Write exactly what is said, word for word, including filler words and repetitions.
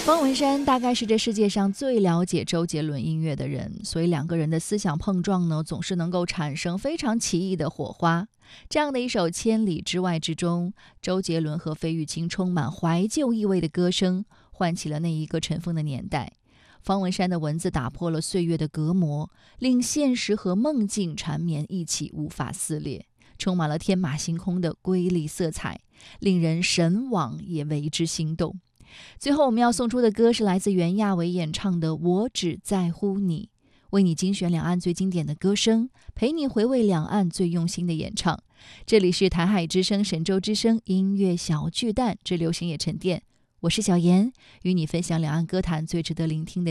方文山大概是这世界上最了解周杰伦音乐的人，所以两个人的思想碰撞呢，总是能够产生非常奇异的火花。这样的一首《千里之外》之中，周杰伦和费玉清充满怀旧意味的歌声，唤起了那一个尘封的年代。方文山的文字打破了岁月的隔膜，令现实和梦境缠绵一起，无法撕裂，充满了天马行空的瑰丽色彩，令人神往也为之心动。最后我们要送出的歌是来自袁娅维演唱的《我只在乎你》，为你精选两岸最经典的歌声，陪你回味两岸最用心的演唱。这里是台海之声神州之声音乐小巨蛋之流行也沉淀，我是小妍，与你分享两岸歌坛最值得聆听的